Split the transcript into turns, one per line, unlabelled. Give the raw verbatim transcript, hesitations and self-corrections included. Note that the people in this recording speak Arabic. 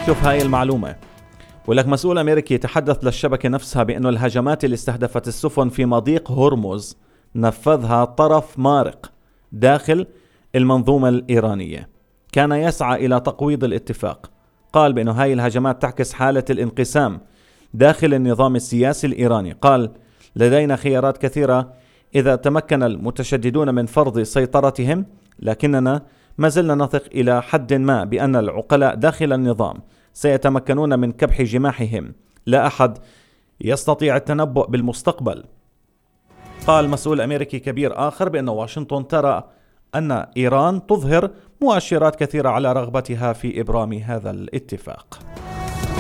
شوف هاي المعلومة، ولك مسؤول أمريكي تحدث للشبكة نفسها بأنه الهجمات اللي استهدفت السفن في مضيق هرمز نفذها طرف مارق داخل المنظومة الإيرانية، كان يسعى إلى تقويض الاتفاق. قال بأنه هاي الهجمات تعكس حالة الانقسام داخل النظام السياسي الإيراني. قال لدينا خيارات كثيرة إذا تمكن المتشددون من فرض سيطرتهم، لكننا ما زلنا نثق إلى حد ما بأن العقلاء داخل النظام سيتمكنون من كبح جماحهم. لا أحد يستطيع التنبؤ بالمستقبل. قال مسؤول أمريكي كبير آخر بأن واشنطن ترى أن إيران تظهر مؤشرات كثيرة على رغبتها في إبرام هذا الاتفاق.